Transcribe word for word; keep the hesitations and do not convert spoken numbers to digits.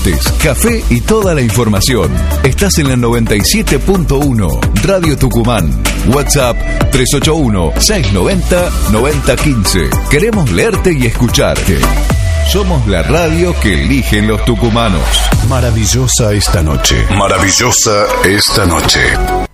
mates, café y toda la información. Estás en la noventa y siete punto uno, Radio Tucumán. WhatsApp tres ocho uno, seis nueve cero, nueve cero uno cinco. Queremos leerte y escucharte. Somos la radio que eligen los tucumanos. Maravillosa esta noche. Maravillosa esta noche.